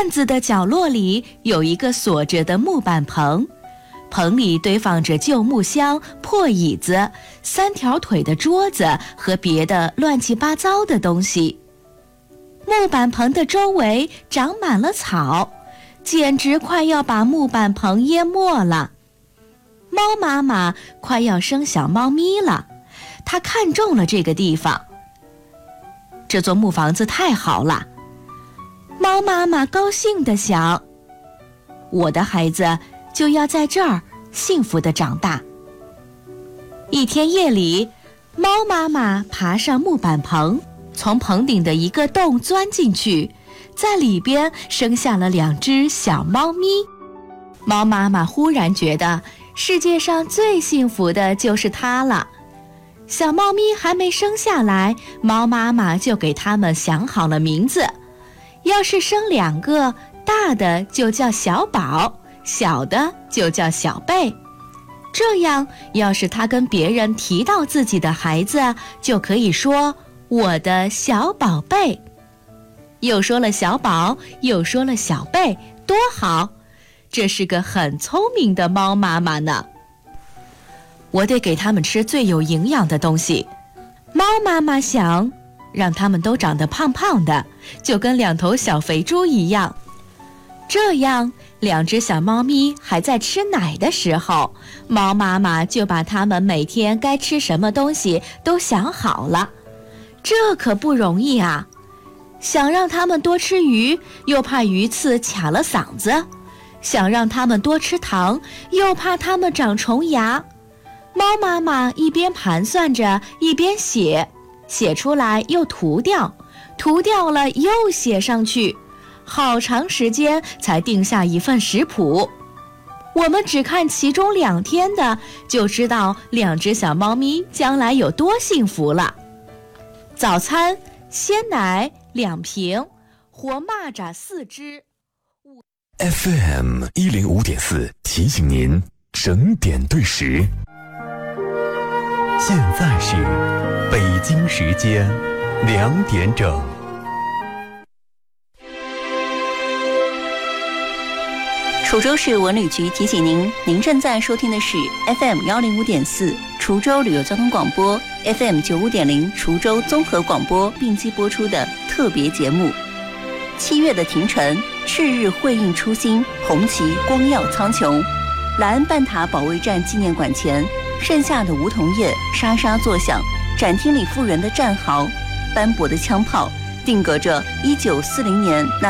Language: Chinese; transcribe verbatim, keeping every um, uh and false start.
院子的角落里有一个锁着的木板棚，棚里堆放着旧木箱、破椅子、三条腿的桌子和别的乱七八糟的东西。木板棚的周围长满了草，简直快要把木板棚淹没了。猫妈妈快要生小猫咪了，她看中了这个地方。这座木房子太好了，猫妈妈高兴地想，我的孩子就要在这儿幸福地长大。一天夜里，猫妈妈爬上木板棚，从棚顶的一个洞钻进去，在里边生下了两只小猫咪。猫妈妈忽然觉得世界上最幸福的就是它了。小猫咪还没生下来，猫妈妈就给它们想好了名字。要是生两个，大的就叫小宝，小的就叫小贝。这样，要是他跟别人提到自己的孩子，就可以说我的小宝贝。又说了小宝，又说了小贝，多好！这是个很聪明的猫妈妈呢。我得给他们吃最有营养的东西。猫妈妈想，让他们都长得胖胖的，就跟两头小肥猪一样。这样，两只小猫咪还在吃奶的时候，猫妈妈就把它们每天该吃什么东西都想好了。这可不容易啊！想让它们多吃鱼，又怕鱼刺卡了嗓子；想让它们多吃糖，又怕它们长虫牙。猫妈妈一边盘算着，一边写，写出来又涂掉，涂掉了又写上去，好长时间才定下一份食谱。我们只看其中两天的，就知道两只小猫咪将来有多幸福了。早餐：鲜奶两瓶，活蚂蚱四只。 F M 一零五点四提醒您整点对时。现在是北京时间两点整。 滁州市文旅局提醒您，您正在收听的是 F M 一零五点四滁州旅游交通广播 F M 九五点零滁州综合广播并机播出的特别节目。七月的庭晨，赤日辉映初心，红旗光耀苍穹。莱恩半塔保卫战纪念馆前，盛夏的梧桐叶沙沙作响，展厅里复原的战壕，斑驳的枪炮，定格着一九四零年那